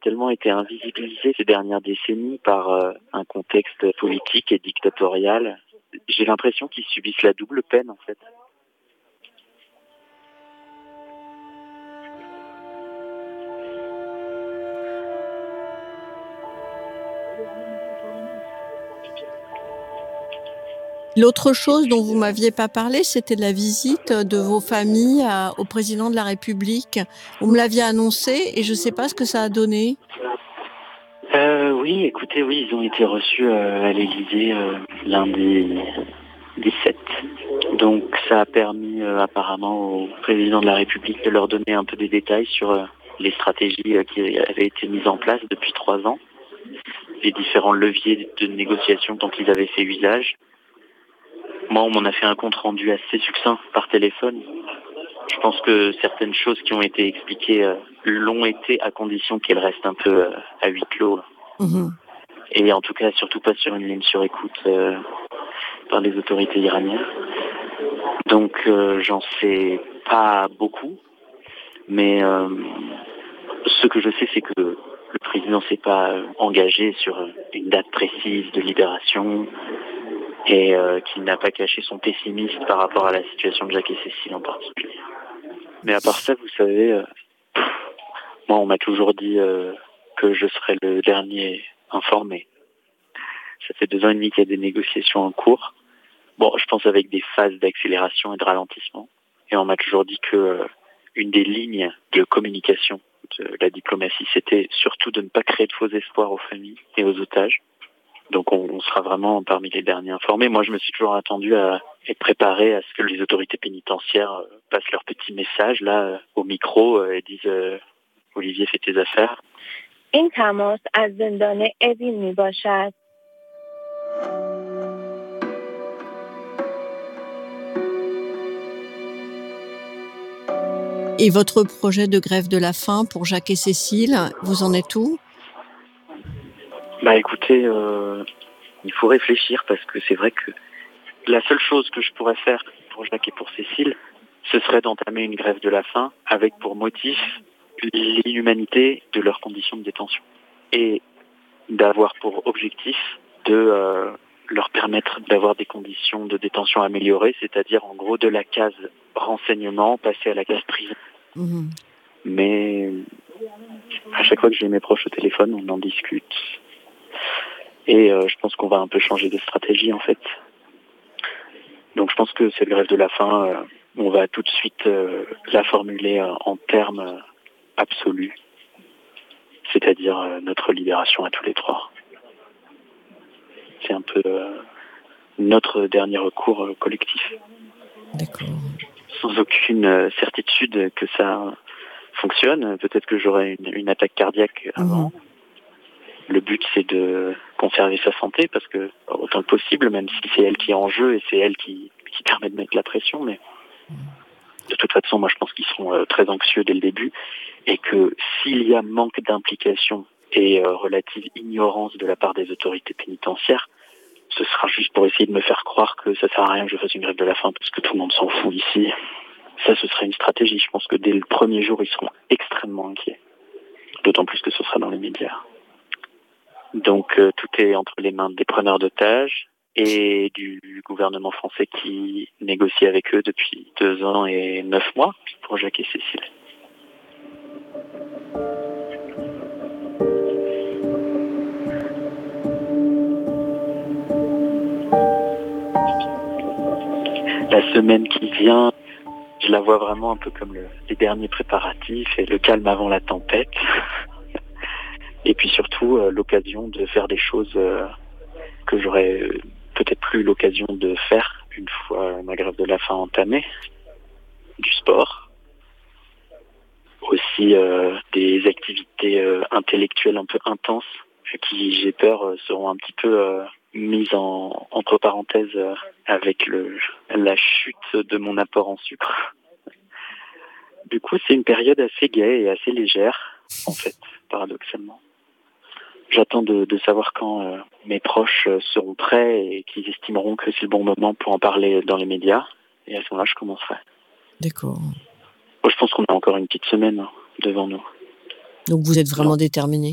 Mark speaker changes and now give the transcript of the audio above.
Speaker 1: tellement été invisibilisée ces dernières décennies par un contexte politique et dictatorial. J'ai l'impression qu'ils subissent la double peine, en fait.
Speaker 2: L'autre chose dont vous m'aviez pas parlé, c'était la visite de vos familles au président de la République. Vous me l'aviez annoncé et je ne sais pas ce que ça a donné.
Speaker 1: Oui, écoutez, oui, ils ont été reçus à l'Élysée lundi 17. Donc ça a permis apparemment au président de la République de leur donner un peu des détails sur les stratégies qui avaient été mises en place depuis 3 ans, les différents leviers de négociation dont ils avaient fait usage. Moi, on m'en a fait un compte rendu assez succinct par téléphone. Je pense que certaines choses qui ont été expliquées l'ont été à condition qu'elles restent un peu à huis clos.
Speaker 2: Mmh.
Speaker 1: Et en tout cas, surtout pas sur une ligne sur écoute par les autorités iraniennes. Donc, j'en sais pas beaucoup. Mais ce que je sais, c'est que le président s'est pas engagé sur une date précise de libération et qu'il n'a pas caché son pessimisme par rapport à la situation de Jacques et Cécile en particulier. Mais à part ça, vous savez, moi, on m'a toujours dit que je serais le dernier informé. Ça fait 2 ans et demi qu'il y a des négociations en cours. Bon, je pense avec des phases d'accélération et de ralentissement. Et on m'a toujours dit que une des lignes de communication de la diplomatie, c'était surtout de ne pas créer de faux espoirs aux familles et aux otages. Donc on sera vraiment parmi les derniers informés. Moi, je me suis toujours attendu à être préparé à ce que les autorités pénitentiaires passent leur petit message là au micro et disent Olivier, fais tes affaires.
Speaker 3: این تماس از زندان اوین میباشد.
Speaker 2: Et votre projet de grève de la faim pour Jacques et Cécile, vous en êtes où?
Speaker 1: Bah écoutez, il faut réfléchir parce que c'est vrai que la seule chose que je pourrais faire pour Jacques et pour Cécile, ce serait d'entamer une grève de la faim avec pour motif l'inhumanité de leurs conditions de détention et d'avoir pour objectif de leur permettre d'avoir des conditions de détention améliorées, c'est-à-dire en gros de la case renseignement passer à la case prison.
Speaker 2: Mmh.
Speaker 1: Mais à chaque fois que j'ai mes proches au téléphone, on en discute. Et je pense qu'on va un peu changer de stratégie en fait. Donc je pense que cette grève de la faim, on va tout de suite la formuler en termes absolus, c'est-à-dire notre libération à tous les 3. C'est un peu notre dernier recours collectif.
Speaker 2: D'accord.
Speaker 1: Sans aucune certitude que ça fonctionne. Peut-être que j'aurai une attaque cardiaque avant.
Speaker 2: Mmh.
Speaker 1: Le but, c'est de conserver sa santé, parce que autant que possible, même si c'est elle qui est en jeu et c'est elle qui permet de mettre la pression, mais de toute façon, moi je pense qu'ils seront très anxieux dès le début, et que s'il y a manque d'implication et relative ignorance de la part des autorités pénitentiaires, ce sera juste pour essayer de me faire croire que ça sert à rien que je fasse une grève de la faim, parce que tout le monde s'en fout ici. Ça, ce serait une stratégie. Je pense que dès le premier jour, ils seront extrêmement inquiets. D'autant plus que ce sera dans les médias. Donc tout est entre les mains des preneurs d'otages et du gouvernement français qui négocie avec eux depuis 2 ans et 9 mois pour Jacques et Cécile. La semaine qui vient, je la vois vraiment un peu comme les derniers préparatifs et le calme avant la tempête. Et puis surtout l'occasion de faire des choses que j'aurais peut-être plus l'occasion de faire une fois ma grève de la faim entamée. Du sport, aussi des activités intellectuelles un peu intenses qui, j'ai peur, seront un petit peu mises entre parenthèses avec la chute de mon apport en sucre. Du coup, c'est une période assez gaie et assez légère, en fait, paradoxalement. J'attends de savoir quand mes proches seront prêts et qu'ils estimeront que c'est le bon moment pour en parler dans les médias. Et à ce moment-là, je commencerai.
Speaker 2: D'accord.
Speaker 1: Moi, je pense qu'on a encore une petite semaine devant nous.
Speaker 2: Donc vous êtes vraiment déterminé?